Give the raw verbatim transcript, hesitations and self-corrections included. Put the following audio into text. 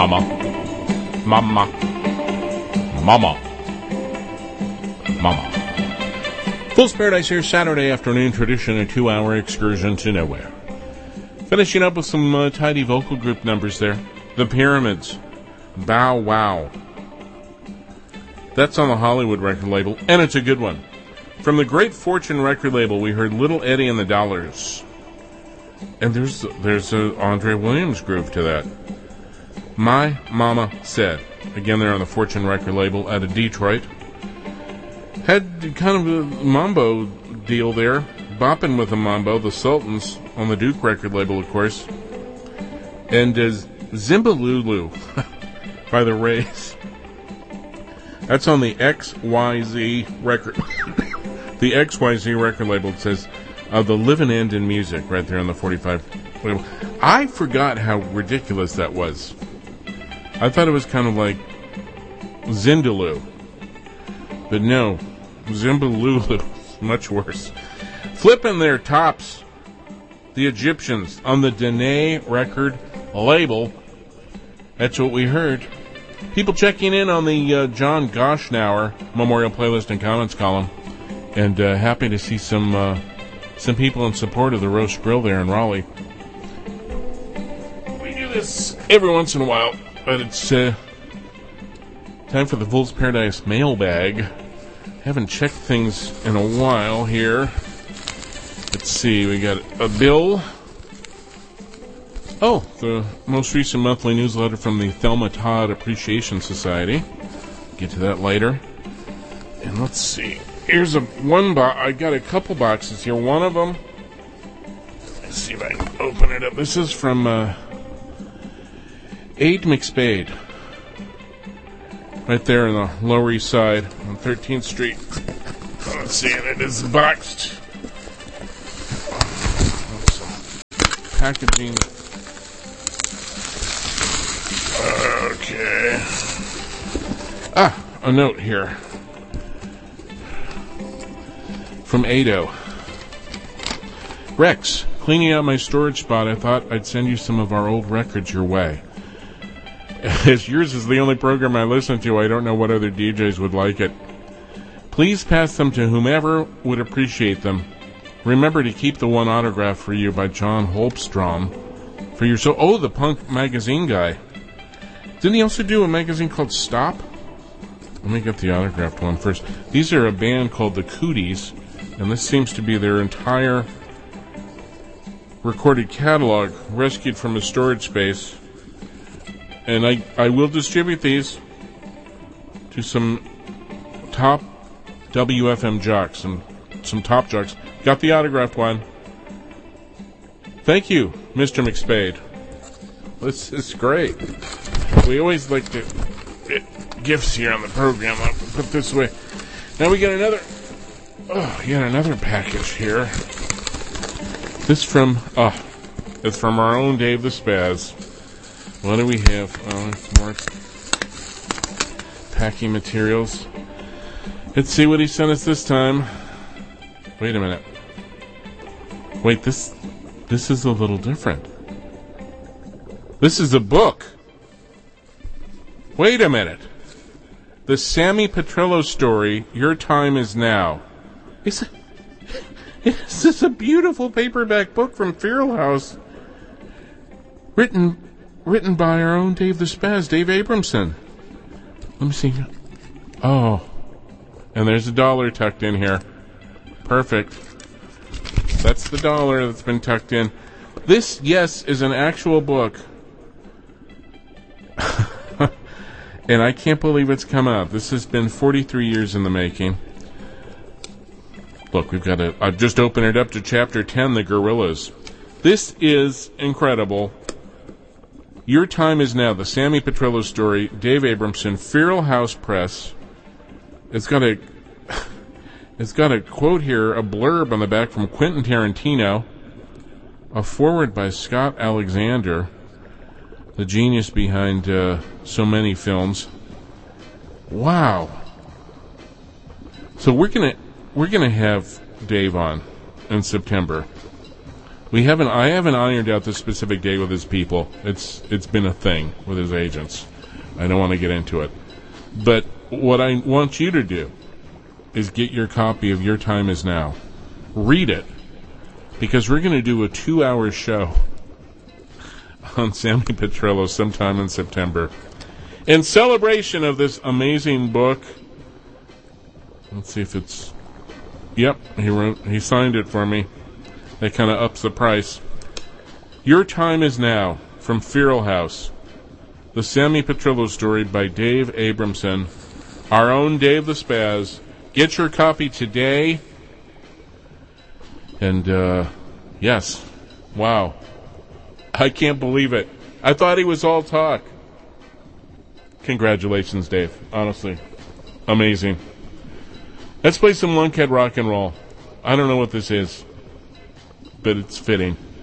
Mama. Mama. Mama. Mama. Fool's Paradise here, Saturday afternoon tradition, a two-hour excursion to nowhere. Finishing up with some uh, tidy vocal group numbers there. The Pyramids. Bow Wow. That's on the Hollywood record label, and it's a good one. From the Great Fortune record label, we heard Little Eddie and the Dollars. And there's there's a Andre Williams groove to that. My Mama Said. Again, they're on the Fortune record label out of Detroit. Had kind of a mambo deal there. Bopping with a mambo, the Sultans, on the Duke record label, of course. And uh, Zimbalulu by the Rays. That's on the X Y Z record. The X Y Z record label. It says, uh, the Living End in Music, right there on the forty-five label. I forgot how ridiculous that was. I thought it was kind of like Zindaloo. But no, Zimbalulu, much worse. Flipping their tops, the Egyptians, on the Dene record label. That's what we heard. People checking in on the uh, John Goshnauer Memorial Playlist and Comments column. And uh, happy to see some uh, some people in support of the Roast Grill there in Raleigh. We do this every once in a while, but it's uh, time for the Fool's Paradise mailbag. Haven't checked things in a while here. Let's see, we got a bill. Oh, the most recent monthly newsletter from the Thelma Todd Appreciation Society. Get to that later. And let's see. Here's a one box. I got a couple boxes here. One of them. Let's see if I can open it up. This is from uh, Aid McSpade. Right there on the Lower East Side on thirteenth Street. Let's see, and it is boxed. Packaging. Okay. Ah, a note here. From Ado. Rex, cleaning out my storage spot, I thought I'd send you some of our old records your way. As yours is the only program I listen to, I don't know what other D Js would like it. Please pass them to whomever would appreciate them. Remember to keep the one autograph for you by John Holmstrom. For your so oh, the punk magazine guy. Didn't he also do a magazine called Stop? Let me get the autographed one first. These are a band called the Cooties, and this seems to be their entire recorded catalog rescued from a storage space. And I, I will distribute these to some top W F M jocks and some top jocks. Got the autographed one. Thank you, Mister McSpade. This is great. We always like to get gifts here on the program. I'll put this away. Now we got another. Oh, we got another package here. This from. Oh, it's from our own Dave the Spaz. What do we have? Oh, more packing materials. Let's see what he sent us this time. Wait a minute. Wait, this this is a little different. This is a book. Wait a minute. The Sammy Petrillo story, Your Time Is Now. It's a, this is a beautiful paperback book from Feral House. Written written by our own Dave the Spaz, Dave Abramson. Let me see. Oh. And there's a dollar tucked in here. Perfect. That's the dollar that's been tucked in. This, yes, is an actual book. And I can't believe it's come out. This has been forty-three years in the making. Look, we've got a... I've just opened it up to chapter ten, The Gorillas. This is incredible. Your Time Is Now, the Sammy Petrillo story, Dave Abramson, Feral House Press. It's got a... It's got a quote here, a blurb on the back from Quentin Tarantino, a foreword by Scott Alexander, the genius behind uh, so many films. Wow. So we're gonna we're gonna have Dave on in September. We haven't. I haven't ironed out the specific date with his people. It's it's been a thing with his agents. I don't want to get into it. But what I want you to do is get your copy of Your Time Is Now. Read it, because we're going to do a two-hour show on Sammy Petrillo sometime in September. In celebration of this amazing book, let's see if it's... Yep, he wrote. He signed it for me. That kind of ups the price. Your Time Is Now, from Feral House. The Sammy Petrillo story by Dave Abramson. Our own Dave the Spaz. Get your copy today. And, uh, yes. Wow. I can't believe it. I thought he was all talk. Congratulations, Dave. Honestly. Amazing. Let's play some Lunkhead rock and roll. I don't know what this is, but it's fitting.